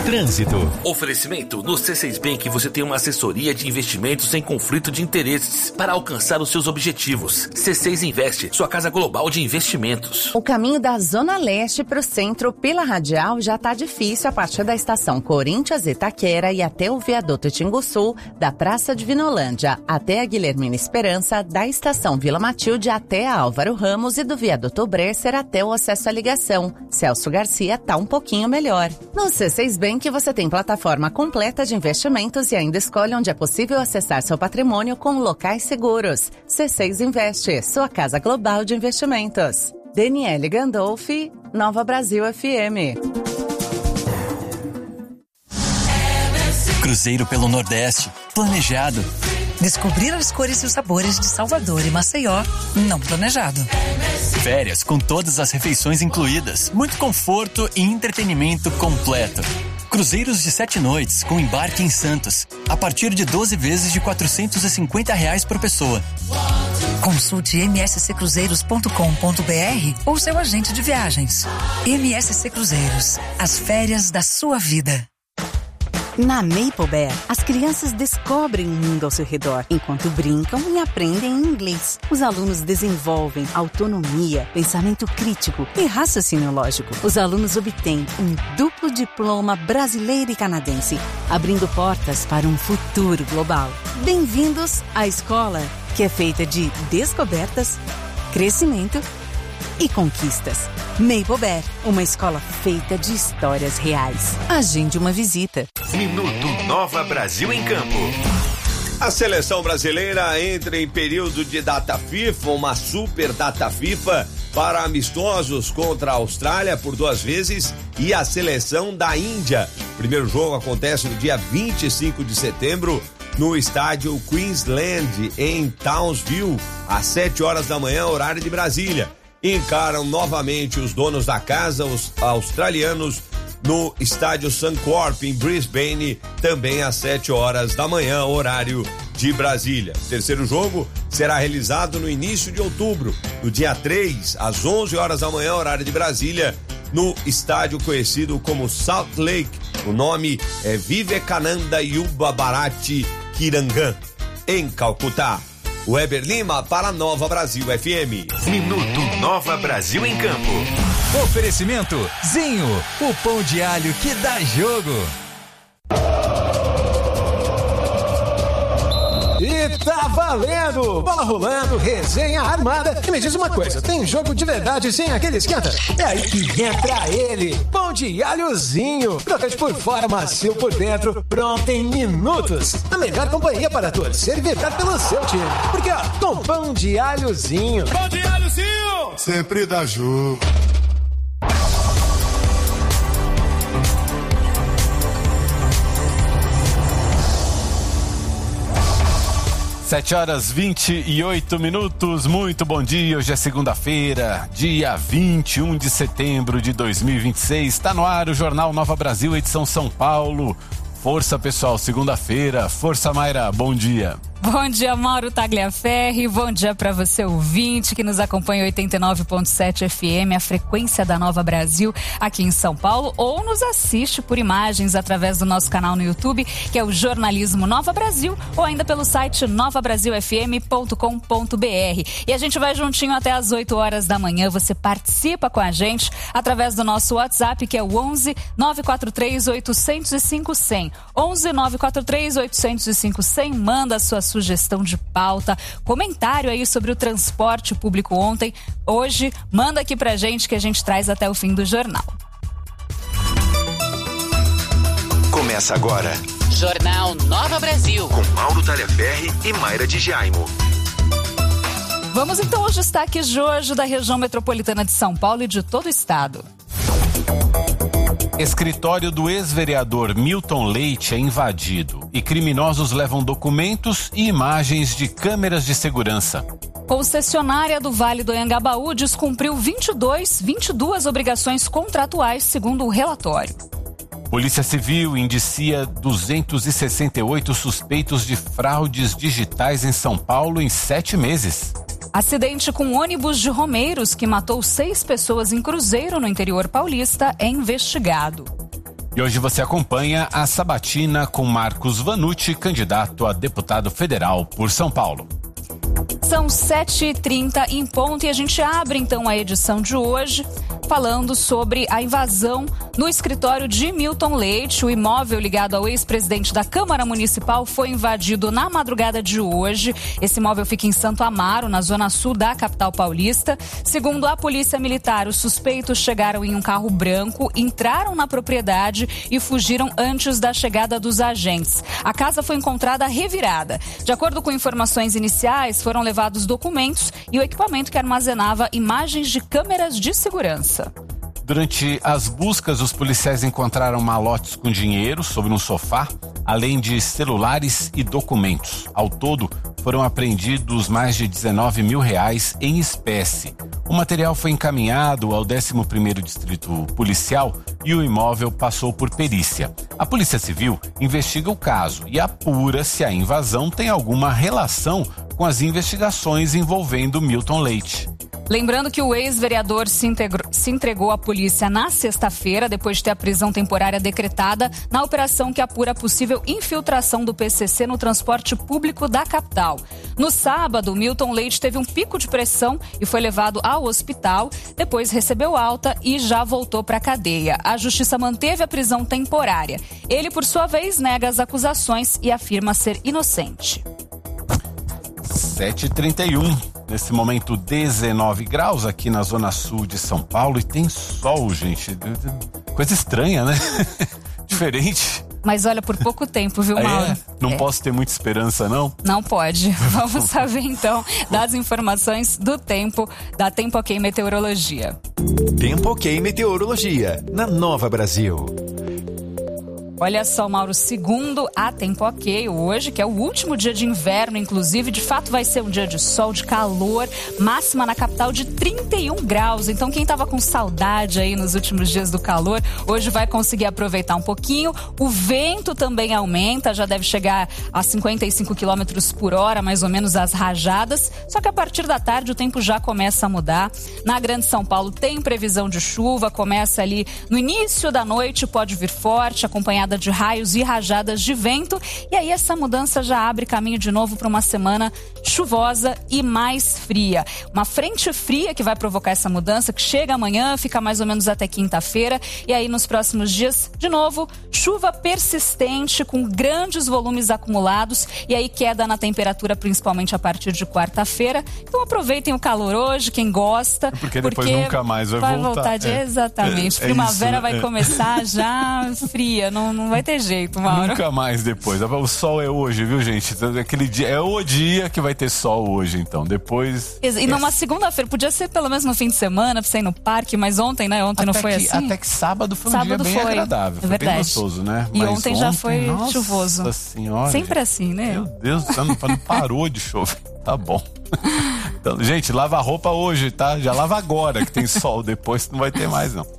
Trânsito. Oferecimento: no C6 Bank você tem uma assessoria de investimentos sem conflito de interesses para alcançar os seus objetivos. C6 Investe, sua casa global de investimentos. O caminho da Zona Leste para o centro pela Radial já tá difícil a partir da estação Corinthians Itaquera e até o viaduto Tinguçu, da Praça de Vinolândia até a Guilhermina Esperança, da estação Vila Matilde até a Álvaro Ramos e do viaduto Bresser até o acesso à ligação. Celso Garcia tá um pouquinho melhor. No C6 Bank você tem plataforma completa de investimentos e ainda escolhe onde é possível acessar seu patrimônio com locais seguros. C6 Investe, sua casa global de investimentos. Daniele Gandolfi, Nova Brasil FM. Cruzeiro pelo Nordeste, planejado. Descobrir as cores e os sabores de Salvador e Maceió, não planejado. Férias com todas as refeições incluídas, muito conforto e entretenimento completo. Cruzeiros de 7 noites com embarque em Santos, a partir de 12 vezes de R$ 450 por pessoa. Consulte msccruzeiros.com.br ou seu agente de viagens. MSC Cruzeiros, as férias da sua vida. Na Maple Bear, as crianças descobrem o mundo ao seu redor, enquanto brincam e aprendem inglês. Os alunos desenvolvem autonomia, pensamento crítico e raciocínio lógico. Os alunos obtêm um duplo diploma brasileiro e canadense, abrindo portas para um futuro global. Bem-vindos à escola, que é feita de descobertas, crescimento e conquistas. Maple Bear, uma escola feita de histórias reais. Agende uma visita. Minuto Nova Brasil em Campo. A seleção brasileira entra em período de data FIFA, uma super data FIFA para amistosos contra a Austrália por 2 vezes e a seleção da Índia. O primeiro jogo acontece no dia 25 de setembro no estádio Queensland em Townsville, às 7 horas da manhã, horário de Brasília. Encaram novamente os donos da casa, os australianos, no estádio Suncorp em Brisbane, também às 7 horas da manhã, horário de Brasília. O terceiro jogo será realizado no início de outubro, no dia 3, às 11 horas da manhã, horário de Brasília, no estádio conhecido como Salt Lake. O nome é Vivekananda Yuba Bharati Kirangan, em Calcutá. Weber Lima para Nova Brasil FM. Minuto Nova Brasil em Campo. Oferecimento Zinho, o pão de alho que dá jogo. E tá valendo! Bola rolando, resenha armada. E me diz uma coisa, tem jogo de verdade sem aquele esquenta? É aí que entra ele, pão de alhozinho. Crocante por fora, macio por dentro, pronto em minutos. A melhor companhia para torcer e vibrar pelo seu time. Porque ó, com pão de alhozinho. Pão de alhozinho! Sempre dá jogo. 7h28, muito bom dia, hoje é segunda-feira, dia 21 de setembro de 2026, está no ar o Jornal Nova Brasil, edição São Paulo. Força pessoal, segunda-feira, força Mayra, bom dia. Bom dia, Mauro Tagliaferri, bom dia para você ouvinte que nos acompanha 89.7 FM, a frequência da Nova Brasil aqui em São Paulo, ou nos assiste por imagens através do nosso canal no YouTube, que é o Jornalismo Nova Brasil, ou ainda pelo site novabrasilfm.com.br. E a gente vai juntinho até as 8 horas da manhã, você participa com a gente através do nosso WhatsApp, que é o 11 943 805 100. 11 943 805 100, manda a sua sugestão de pauta, comentário aí sobre o transporte público ontem, hoje, manda aqui pra gente que a gente traz até o fim do jornal. Começa agora Jornal Nova Brasil com Mauro Tagliaferri e Mayra de Jaimo. Vamos então aos destaques de hoje da região metropolitana de São Paulo e de todo o estado. Escritório do ex-vereador Milton Leite é invadido e criminosos levam documentos e imagens de câmeras de segurança. Concessionária do Vale do Anhangabaú descumpriu 22 obrigações contratuais, segundo o relatório. Polícia Civil indicia 268 suspeitos de fraudes digitais em São Paulo em 7 meses. Acidente com ônibus de Romeiros que matou 6 pessoas em Cruzeiro, no interior paulista, é investigado. E hoje você acompanha a sabatina com Marcos Vanucci, candidato a deputado federal por São Paulo. São 7h30 em ponto e a gente abre então a edição de hoje falando sobre a invasão no escritório de Milton Leite. O imóvel ligado ao ex-presidente da Câmara Municipal foi invadido na madrugada de hoje. Esse imóvel fica em Santo Amaro, na zona sul da capital paulista. Segundo a Polícia Militar, os suspeitos chegaram em um carro branco, entraram na propriedade e fugiram antes da chegada dos agentes. A casa foi encontrada revirada. De acordo com informações iniciais, foram levados documentos e o equipamento que armazenava imagens de câmeras de segurança. Durante as buscas, os policiais encontraram malotes com dinheiro sobre um sofá, além de celulares e documentos. Ao todo, foram apreendidos mais de R$19 mil em espécie. O material foi encaminhado ao 11º Distrito Policial e o imóvel passou por perícia. A Polícia Civil investiga o caso e apura se a invasão tem alguma relação com as investigações envolvendo Milton Leite. Lembrando que o ex-vereador se entregou à polícia na sexta-feira, depois de ter a prisão temporária decretada na operação que apura a possível infiltração do PCC no transporte público da capital. No sábado, Milton Leite teve um pico de pressão e foi levado ao hospital, depois recebeu alta e já voltou para a cadeia. A justiça manteve a prisão temporária. Ele, por sua vez, nega as acusações e afirma ser inocente. 7h31. Nesse momento, 19 graus aqui na zona sul de São Paulo e tem sol, gente. Coisa estranha, né? Diferente. Mas olha, por pouco tempo, viu, Mauro? Não posso ter muita esperança, não? Não pode. Vamos saber, então, das informações do tempo, da Tempo OK Meteorologia. Tempo OK Meteorologia, na Nova Brasil. Olha só, Mauro, segundo a Tempo OK hoje, que é o último dia de inverno, inclusive, de fato vai ser um dia de sol, de calor, máxima na capital de 31 graus. Então, quem estava com saudade aí nos últimos dias do calor, hoje vai conseguir aproveitar um pouquinho. O vento também aumenta, já deve chegar a 55 km por hora, mais ou menos as rajadas. Só que a partir da tarde o tempo já começa a mudar. Na Grande São Paulo tem previsão de chuva, começa ali no início da noite, pode vir forte, acompanhada de raios e rajadas de vento, e aí essa mudança já abre caminho de novo para uma semana chuvosa e mais fria. Uma frente fria que vai provocar essa mudança, que chega amanhã, fica mais ou menos até quinta-feira, e aí nos próximos dias, de novo, chuva persistente com grandes volumes acumulados, e aí queda na temperatura, principalmente a partir de quarta-feira. Então aproveitem o calor hoje, quem gosta, porque depois nunca mais vai voltar. Exatamente. Primavera vai começar já fria, não vai ter jeito, Mauro. Nunca mais depois. O sol é hoje, viu, gente? Aquele dia, é o dia que vai ter sol hoje, então. Depois... E numa segunda-feira, podia ser pelo menos no fim de semana, pra você ir no parque, mas ontem, né? Ontem não foi assim. Até que sábado foi um dia bem agradável. Foi bem gostoso, né? E ontem já foi chuvoso. Nossa Senhora. Sempre assim, né? Meu Deus, não parou de chover. Tá bom. Então, gente, lava a roupa hoje, tá? Já lava agora, que tem sol. Depois não vai ter mais, não.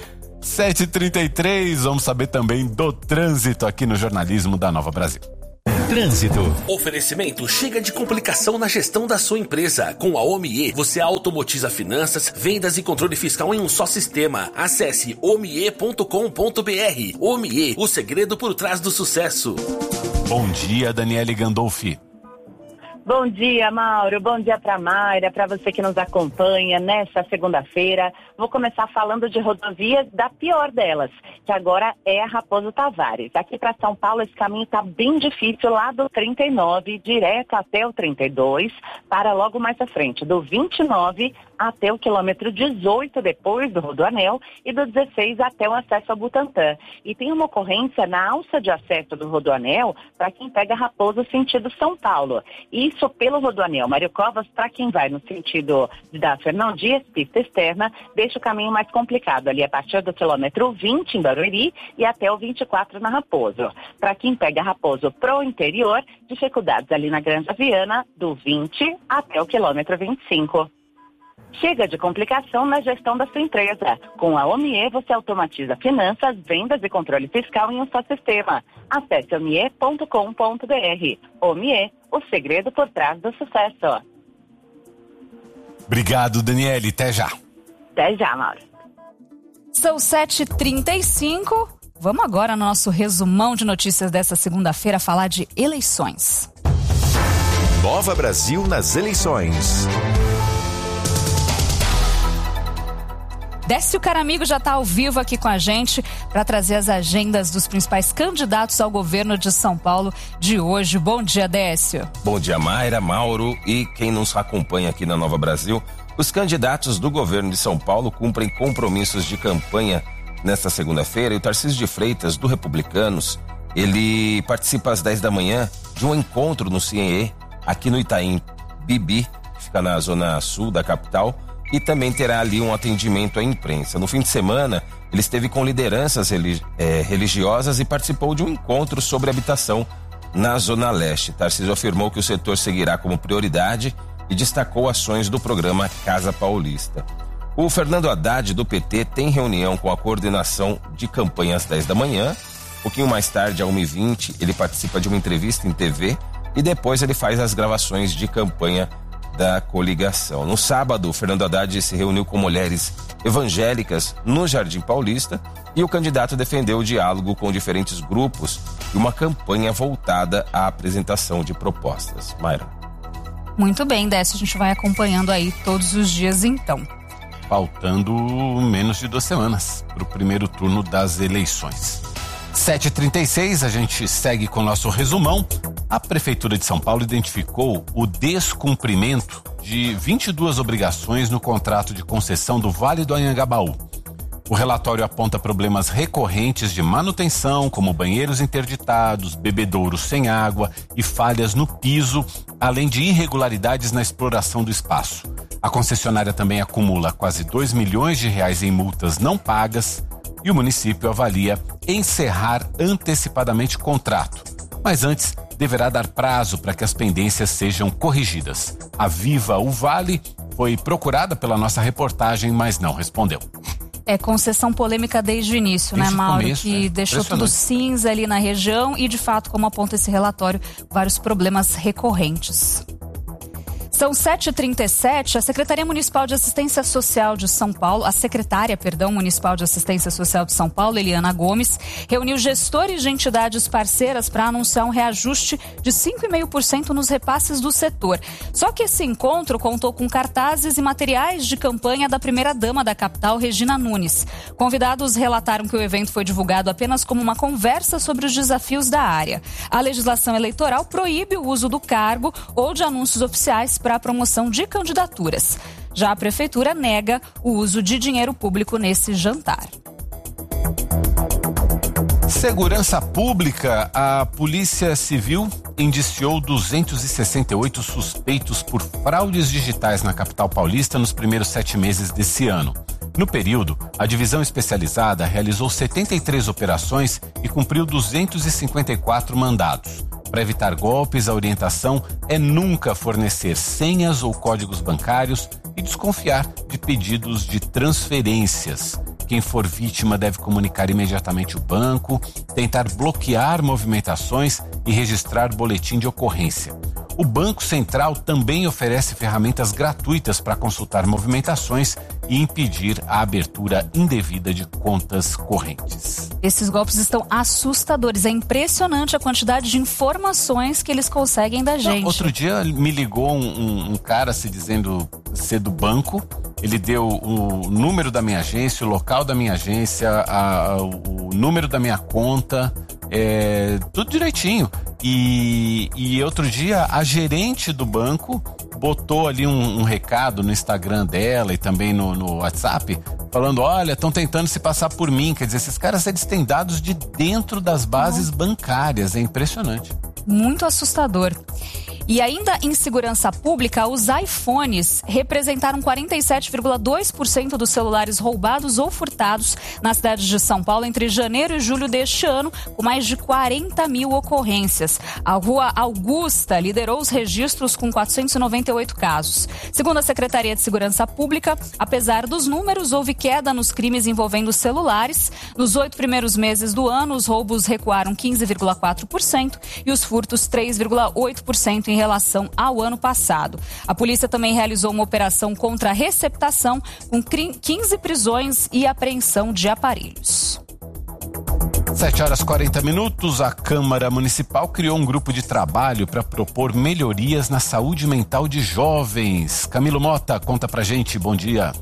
7h33, vamos saber também do trânsito aqui no jornalismo da Nova Brasil. Trânsito. Oferecimento chega de complicação na gestão da sua empresa. Com a OMIE, você automotiza finanças, vendas e controle fiscal em um só sistema. Acesse omie.com.br. OMIE, o segredo por trás do sucesso. Bom dia, Daniele Gandolfi. Bom dia, Mauro. Bom dia para Mayra, para você que nos acompanha nesta segunda-feira. Vou começar falando de rodovias, da pior delas, que agora é a Raposo Tavares. Aqui para São Paulo esse caminho está bem difícil, lá do 39 direto até o 32, para logo mais à frente, do 29 até o quilômetro 18 depois do Rodoanel e do 16 até o acesso ao Butantã. E tem uma ocorrência na alça de acesso do Rodoanel para quem pega Raposo sentido São Paulo. Isso pelo Rodoanel Mário Covas, para quem vai no sentido da Fernão Dias, pista externa, deixa o caminho mais complicado ali a partir do quilômetro 20 em Barueri e até o 24 na Raposo. Para quem pega Raposo pro interior, dificuldades ali na Granja Viana, do 20 até o quilômetro 25. Chega de complicação na gestão da sua empresa. Com a OMIE, você automatiza finanças, vendas e controle fiscal em um só sistema. Acesse omie.com.br. OMIE, o segredo por trás do sucesso. Obrigado, Daniele. Até já. Até já, Mauro. São 7h35. Vamos agora no nosso resumão de notícias dessa segunda-feira falar de eleições. Nova Brasil nas eleições. Décio Caramigo já está ao vivo aqui com a gente para trazer as agendas dos principais candidatos ao governo de São Paulo de hoje. Bom dia, Décio. Bom dia, Mayra, Mauro e quem nos acompanha aqui na Nova Brasil. Os candidatos do governo de São Paulo cumprem compromissos de campanha nesta segunda-feira e o Tarcísio de Freitas, do Republicanos, ele participa às 10 da manhã de um encontro no CIE, aqui no Itaim Bibi, que fica na zona sul da capital, e também terá ali um atendimento à imprensa. No fim de semana, ele esteve com lideranças religiosas e participou de um encontro sobre habitação na Zona Leste. Tarcísio afirmou que o setor seguirá como prioridade e destacou ações do programa Casa Paulista. O Fernando Haddad, do PT, tem reunião com a coordenação de campanha às 10 da manhã. Um pouquinho mais tarde, às 1h20, ele participa de uma entrevista em TV e depois ele faz as gravações de campanha da coligação. No sábado, o Fernando Haddad se reuniu com mulheres evangélicas no Jardim Paulista e o candidato defendeu o diálogo com diferentes grupos e uma campanha voltada à apresentação de propostas. Mayra. Muito bem, Décio, a gente vai acompanhando aí todos os dias então. Faltando menos de 2 semanas para o primeiro turno das eleições. 7h36, a gente segue com o nosso resumão. A Prefeitura de São Paulo identificou o descumprimento de 22 obrigações no contrato de concessão do Vale do Anhangabaú. O relatório aponta problemas recorrentes de manutenção, como banheiros interditados, bebedouros sem água e falhas no piso, além de irregularidades na exploração do espaço. A concessionária também acumula quase R$2 milhões em multas não pagas e o município avalia encerrar antecipadamente o contrato. Mas antes, deverá dar prazo para que as pendências sejam corrigidas. A Viva o Vale foi procurada pela nossa reportagem, mas não respondeu. É concessão polêmica desde o início, né, Mauro? Começo, que deixou tudo cinza ali na região e, de fato, como aponta esse relatório, vários problemas recorrentes. São 7h37, a Secretaria Municipal de Assistência Social de São Paulo, a secretária, Municipal de Assistência Social de São Paulo, Eliana Gomes, reuniu gestores de entidades parceiras para anunciar um reajuste de 5,5% nos repasses do setor. Só que esse encontro contou com cartazes e materiais de campanha da primeira-dama da capital, Regina Nunes. Convidados relataram que o evento foi divulgado apenas como uma conversa sobre os desafios da área. A legislação eleitoral proíbe o uso do cargo ou de anúncios oficiais para a promoção de candidaturas. Já a Prefeitura nega o uso de dinheiro público nesse jantar. Segurança Pública, a Polícia Civil indiciou 268 suspeitos por fraudes digitais na capital paulista nos primeiros 7 meses desse ano. No período, a divisão especializada realizou 73 operações e cumpriu 254 mandados. Para evitar golpes, a orientação é nunca fornecer senhas ou códigos bancários e desconfiar de pedidos de transferências. Quem for vítima deve comunicar imediatamente o banco, tentar bloquear movimentações e registrar boletim de ocorrência. O Banco Central também oferece ferramentas gratuitas para consultar movimentações e impedir a abertura indevida de contas correntes. Esses golpes estão assustadores. É impressionante a quantidade de informações que eles conseguem da gente. Outro dia me ligou um cara se dizendo ser do banco. Ele deu o número da minha agência, o local da minha agência, o número da minha conta, tudo direitinho. E outro dia a gerente do banco botou ali um recado no Instagram dela e também no WhatsApp, falando, olha, estão tentando se passar por mim. Quer dizer, esses caras eles têm dados de dentro das bases bancárias. É impressionante. Muito assustador. E ainda em segurança pública, os iPhones representaram 47,2% dos celulares roubados ou furtados na cidade de São Paulo entre janeiro e julho deste ano, com mais de 40 mil ocorrências. A Rua Augusta liderou os registros com 498 casos. Segundo a Secretaria de Segurança Pública, apesar dos números, houve queda nos crimes envolvendo celulares. Nos 8 primeiros meses do ano, os roubos recuaram 15,4% e os furtos 3,8% em relação ao ano passado. A polícia também realizou uma operação contra a receptação com 15 prisões e apreensão de aparelhos. 7h40, a Câmara Municipal criou um grupo de trabalho para propor melhorias na saúde mental de jovens. Camilo Mota, conta pra gente, bom dia.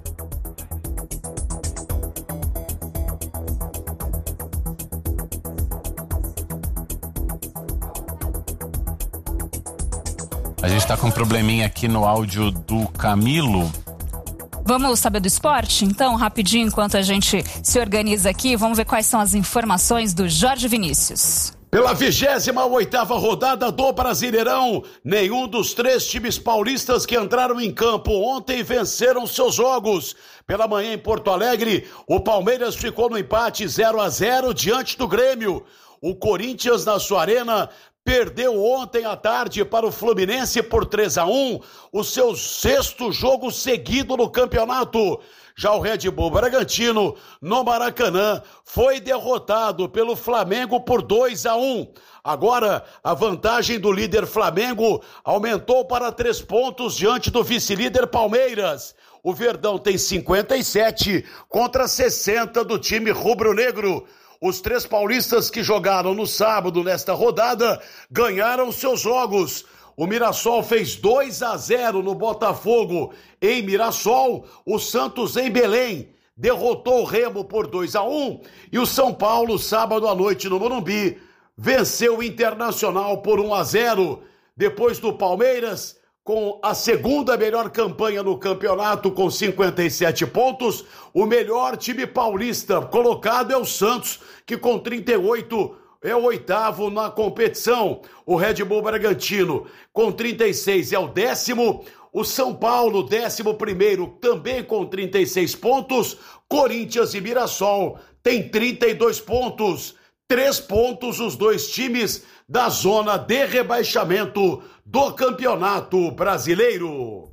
A gente tá com um probleminha aqui no áudio do Camilo. Vamos saber do esporte? Então, rapidinho, enquanto a gente se organiza aqui, vamos ver quais são as informações do Jorge Vinícius. Pela 28ª rodada do Brasileirão, nenhum dos 3 times paulistas que entraram em campo ontem venceram seus jogos. Pela manhã em Porto Alegre, o Palmeiras ficou no empate 0-0 diante do Grêmio. O Corinthians, na sua arena, perdeu ontem à tarde para o Fluminense por 3-1, o seu 6º jogo seguido no campeonato. Já o Red Bull Bragantino, no Maracanã, foi derrotado pelo Flamengo por 2-1. Agora, a vantagem do líder Flamengo aumentou para 3 pontos diante do vice-líder Palmeiras. O Verdão tem 57 contra 60 do time rubro-negro. Os 3 paulistas que jogaram no sábado nesta rodada ganharam seus jogos. O Mirassol fez 2-0 no Botafogo em Mirassol. O Santos em Belém derrotou o Remo por 2-1. E o São Paulo, sábado à noite no Morumbi, venceu o Internacional por 1-0. Depois do Palmeiras, com a 2ª melhor campanha no campeonato, com 57 pontos, o melhor time paulista colocado é o Santos, que com 38 é o 8º na competição. O Red Bull Bragantino, com 36, é o 10º. O São Paulo, 11º, também com 36 pontos. Corinthians e Mirassol têm 32 pontos. 3 pontos os 2 times da zona de rebaixamento do Campeonato Brasileiro.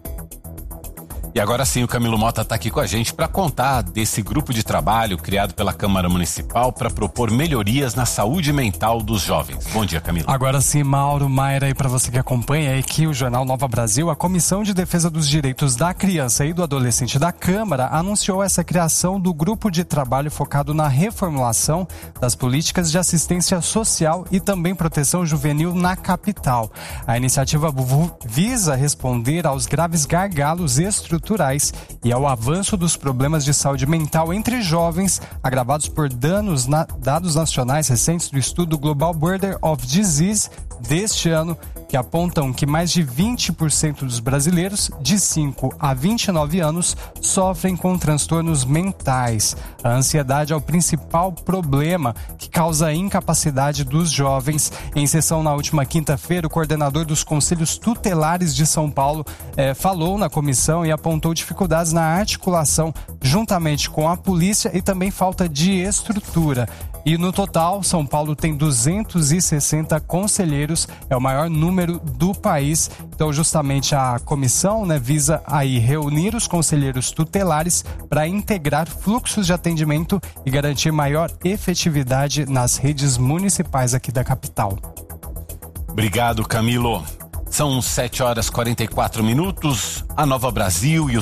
E agora sim, o Camilo Mota está aqui com a gente para contar desse grupo de trabalho criado pela Câmara Municipal para propor melhorias na saúde mental dos jovens. Bom dia, Camilo. Agora sim, Mauro, Mayra, e para você que acompanha aqui o Jornal Nova Brasil, a Comissão de Defesa dos Direitos da Criança e do Adolescente da Câmara anunciou essa criação do grupo de trabalho focado na reformulação das políticas de assistência social e também proteção juvenil na capital. A iniciativa visa responder aos graves gargalos estruturais e ao avanço dos problemas de saúde mental entre jovens, agravados por dados nacionais recentes do estudo Global Burden of Disease deste ano, que apontam que mais de 20% dos brasileiros de 5 a 29 anos sofrem com transtornos mentais. A ansiedade é o principal problema que causa a incapacidade dos jovens. Em sessão na última quinta-feira, o coordenador dos Conselhos Tutelares de São Paulo falou na comissão e apontou dificuldades na articulação juntamente com a polícia e também falta de estrutura. E no total, São Paulo tem 260 conselheiros, é o maior número do país. Então, justamente a comissão, visa aí reunir os conselheiros tutelares para integrar fluxos de atendimento e garantir maior efetividade nas redes municipais aqui da capital. Obrigado, Camilo. São 7h44. A Nova Brasil e o